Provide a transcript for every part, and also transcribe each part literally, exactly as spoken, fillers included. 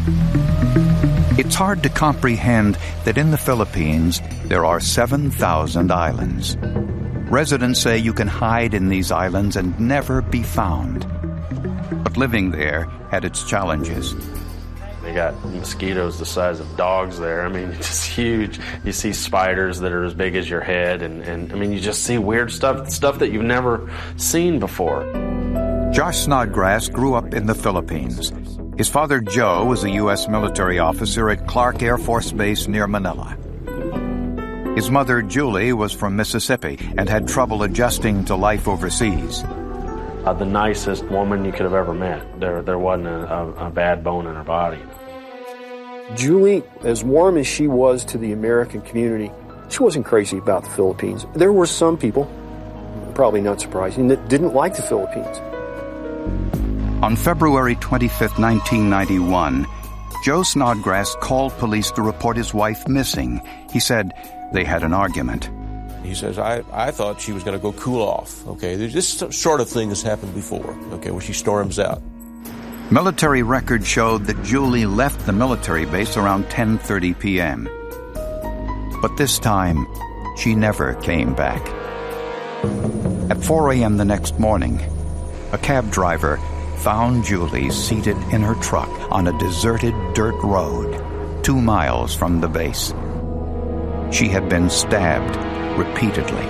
It's hard to comprehend that in the Philippines there are seven thousand islands. Residents say you can hide in these islands and never be found. But living there had its challenges. They got mosquitoes the size of dogs there. I mean, just huge. You see spiders that are as big as your head, and, and I mean, you just see weird stuff, stuff that you've never seen before. Josh Snodgrass grew up in the Philippines. His father, Joe, was a U S military officer at Clark Air Force Base near Manila. His mother, Julie, was from Mississippi and had trouble adjusting to life overseas. Uh, the nicest woman you could have ever met. There, there wasn't a, a, a bad bone in her body. Julie, as warm as she was to the American community, she wasn't crazy about the Philippines. There were some people, probably not surprising, that didn't like the Philippines. On February twenty-fifth, nineteen ninety-one, Joe Snodgrass called police to report his wife missing. He said they had an argument. He says, I, I thought she was going to go cool off. Okay, this sort of thing has happened before, okay, where she storms out. Military records showed that Julie left the military base around ten thirty p.m. But this time, she never came back. At four a.m. the next morning, a cab driver found Julie seated in her truck on a deserted dirt road, two miles from the base. She had been stabbed repeatedly.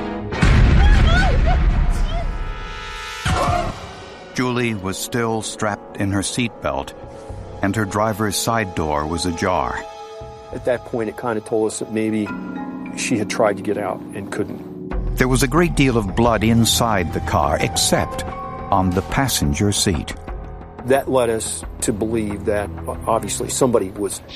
Julie was still strapped in her seatbelt, and her driver's side door was ajar. At that point, it kind of told us that maybe she had tried to get out and couldn't. There was a great deal of blood inside the car, except on the passenger seat. That led us to believe that, obviously, somebody was